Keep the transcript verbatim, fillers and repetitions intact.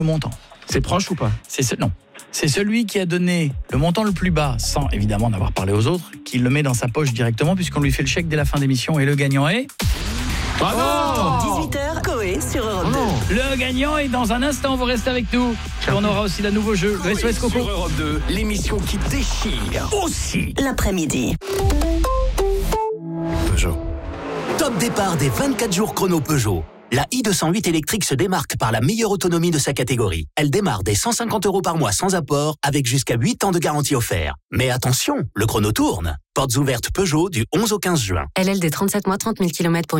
le montant. C'est proche ou pas? C'est ce, non. C'est celui qui a donné le montant le plus bas, sans évidemment en avoir parlé aux autres, qui le met dans sa poche directement, puisqu'on lui fait le chèque dès la fin d'émission. Et le gagnant est... Bravo. dix-huit heures, Coé sur Europe deux. Le gagnant est dans un instant, vous restez avec nous. Et on aura aussi la nouveau jeu, le S O S Coco. Sur Europe deux, l'émission qui déchire aussi L'après-midi. Peugeot. Top départ des vingt-quatre jours chrono Peugeot. La i deux cent huit électrique se démarque par la meilleure autonomie de sa catégorie. Elle démarre dès cent cinquante euros par mois sans apport, avec jusqu'à huit ans de garantie offerte. Mais attention, le chrono tourne. Portes ouvertes Peugeot du onze au quinze juin. L L D trente-sept mois, trente mille kilomètres pour